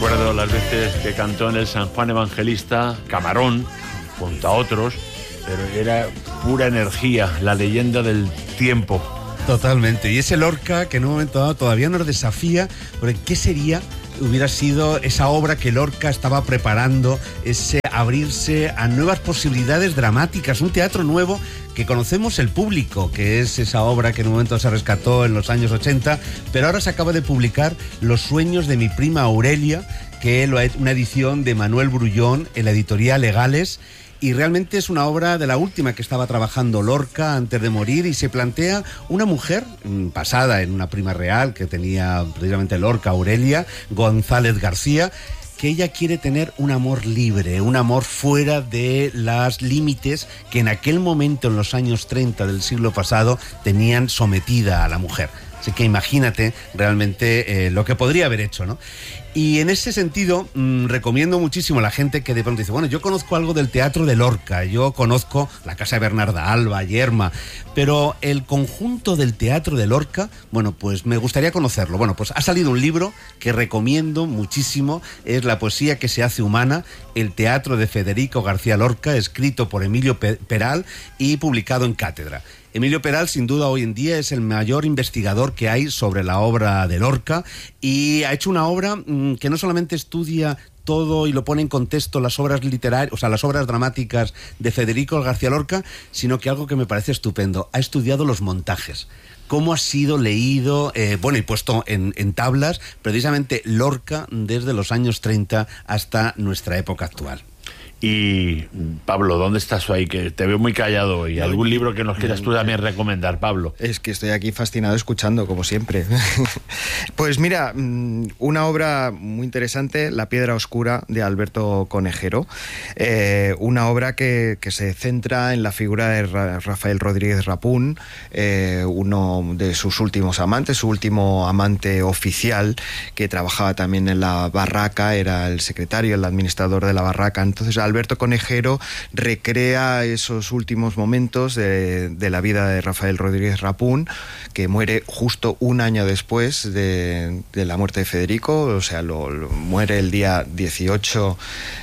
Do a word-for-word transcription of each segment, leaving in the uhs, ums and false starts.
recuerdo las veces que cantó en el San Juan Evangelista Camarón, junto a otros, pero era pura energía, la leyenda del tiempo. Totalmente, y ese Lorca que en un momento dado todavía nos desafía, porque ¿qué sería? Hubiera sido esa obra que Lorca estaba preparando, ese abrirse a nuevas posibilidades dramáticas, un teatro nuevo que conocemos el público, que es esa obra que en un momento se rescató en los años ochenta, pero ahora se acaba de publicar Los sueños de mi prima Aurelia, que es una edición de Manuel Brullón en la editorial Legales. Y realmente es una obra de la última que estaba trabajando Lorca antes de morir, y se plantea una mujer basada en una prima real que tenía precisamente Lorca, Aurelia González García, que ella quiere tener un amor libre, un amor fuera de los límites que en aquel momento, en los años treinta del siglo pasado, tenían sometida a la mujer. Así que imagínate realmente eh, lo que podría haber hecho, ¿no? Y en ese sentido, mmm, recomiendo muchísimo a la gente que de pronto dice, bueno, yo conozco algo del teatro de Lorca, yo conozco la Casa de Bernarda Alba, Yerma, pero el conjunto del teatro de Lorca, bueno, pues me gustaría conocerlo. Bueno, pues ha salido un libro que recomiendo muchísimo, es La poesía que se hace humana, el teatro de Federico García Lorca, escrito por Emilio Peral y publicado en Cátedra. Emilio Peral, sin duda, hoy en día es el mayor investigador que hay sobre la obra de Lorca, y ha hecho una obra mmm, que no solamente estudia todo y lo pone en contexto las obras literarias, o sea, las obras dramáticas de Federico García Lorca, sino que algo que me parece estupendo, ha estudiado los montajes. Cómo ha sido leído, eh, bueno, y puesto en, en tablas, precisamente Lorca desde los años treinta hasta nuestra época actual. Y Pablo, ¿dónde estás ahí? Que te veo muy callado hoy. ¿Algún libro que nos quieras tú también recomendar, Pablo? Es que estoy aquí fascinado escuchando, como siempre. Pues mira, una obra muy interesante, La piedra oscura, de Alberto Conejero. Eh, una obra que, que se centra en la figura de Rafael Rodríguez Rapún, eh, uno de sus últimos amantes, su último amante oficial, que trabajaba también en la Barraca, era el secretario, el administrador de la Barraca. Entonces, Alberto Conejero recrea esos últimos momentos de, de la vida de Rafael Rodríguez Rapún, que muere justo un año después de, de la muerte de Federico, o sea, lo, lo, muere el día dieciocho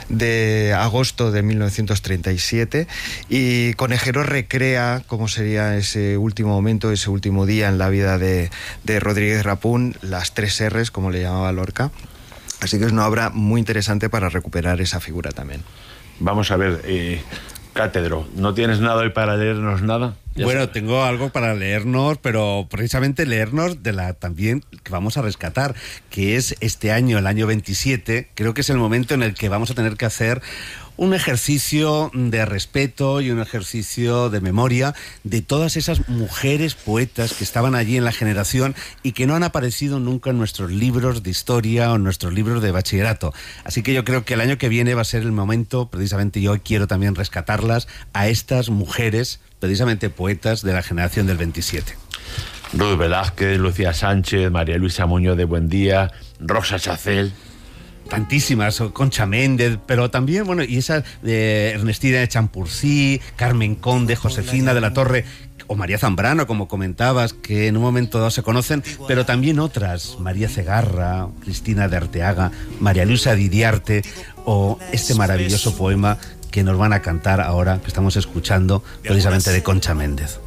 de agosto de mil novecientos treinta y siete, y Conejero recrea cómo sería ese último momento, ese último día en la vida de, de Rodríguez Rapún, las tres erres, como le llamaba Lorca. Así que es una obra muy interesante para recuperar esa figura también. Vamos a ver, eh, Cátedro, ¿no tienes nada hoy para leernos nada? Bueno, está. Tengo algo para leernos, pero precisamente leernos de la también que vamos a rescatar, que es este año, el año veintisiete, creo que es el momento en el que vamos a tener que hacer un ejercicio de respeto y un ejercicio de memoria de todas esas mujeres poetas que estaban allí en la generación y que no han aparecido nunca en nuestros libros de historia o en nuestros libros de bachillerato. Así que yo creo que el año que viene va a ser el momento, precisamente yo quiero también rescatarlas, a estas mujeres, precisamente poetas de la generación del veintisiete. Ruth Velázquez, Lucía Sánchez, María Luisa Muñoz de Buendía, Rosa Chacel. Tantísimas, Concha Méndez, pero también, bueno, y esa de Ernestina de Champurcí, Carmen Conde, Josefina de la Torre, o María Zambrano, como comentabas, que en un momento dado se conocen, pero también otras, María Cegarra, Cristina de Arteaga, María Luisa Didiarte, o este maravilloso poema que nos van a cantar ahora, que estamos escuchando, precisamente de Concha Méndez.